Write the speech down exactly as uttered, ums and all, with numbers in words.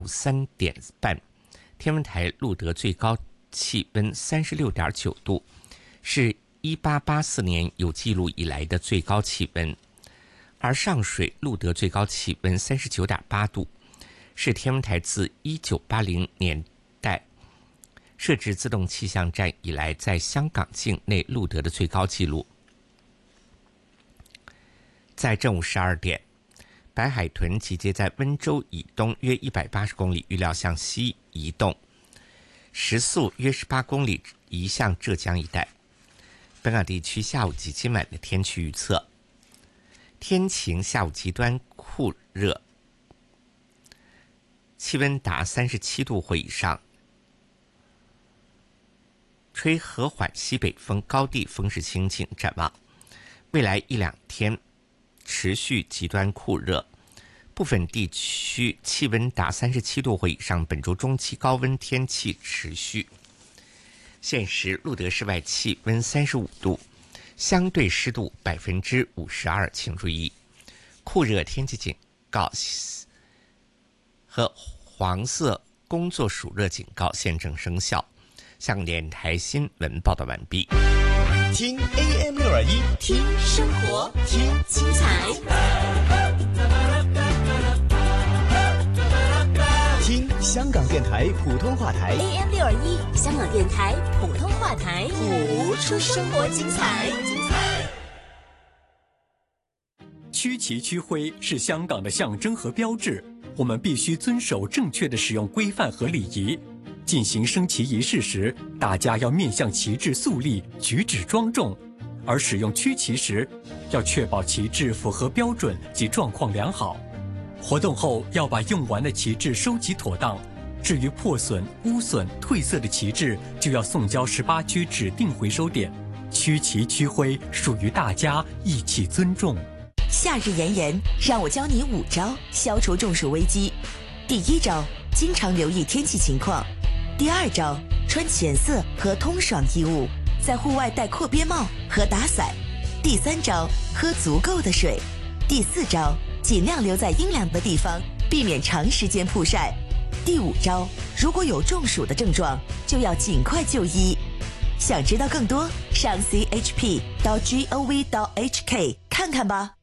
三点半，天文台录得最高气温三十六点九度，是一八八四年有记录以来的最高气温。而上水录得最高气温三十九点八度，是天文台自一九八零年代设置自动气象站以来在香港境内录得的最高纪录。在正午十二点，白海豚集结在温州以东约一百八十公里，预料向西移动，时速约十八公里，移向浙江一带。本港地区下午及今晚的天气预测：天晴，下午极端酷热，气温达三十七度或以上，吹和缓西北风，高地风势清劲。展望未来一两天持续极端酷热，部分地区气温达三十七度或以上，本周中期高温天气持续。现时录得室外气温三十五度，相对湿度百分之五十二，请注意，酷热天气警告和黄色工作暑热警告现正生效。香港电台新闻报道完毕。 听 A M 六二一， 听生活，听精彩， 听香港电台普通话台 A M 六二一，香港电台普通话台， 谱出生活精彩。 区旗区徽是香港的象征和标志，我们必须遵守正确的使用规范和礼仪。进行升旗仪式时，大家要面向旗帜肃立，举止庄重；而使用区旗时，要确保旗帜符合标准及状况良好。活动后要把用完的旗帜收集妥当，至于破损、污损、褪色的旗帜，就要送交十八区指定回收点。区旗区徽属于大家，一起尊重。 夏日炎炎，让我教你五招消除中暑危机。第一招，经常留意天气情况。第二招，穿浅色和通爽衣物，在户外戴阔边帽和打伞。第三招，喝足够的水。第四招，尽量留在阴凉的地方，避免长时间曝晒。第五招，如果有中暑的症状，就要尽快就医。想知道更多，上 C H P 到 G O V 到 H K 看看吧。